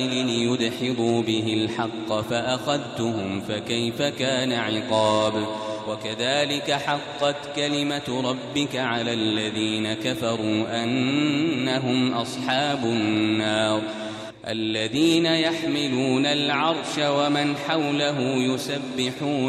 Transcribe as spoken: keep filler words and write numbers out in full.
ليدحضوا به الحق فأخذتهم فكيف كان عقاب وكذلك حقت كلمة ربك على الذين كفروا أنهم أصحاب النار الذين يحملون العرش ومن حوله يسبحون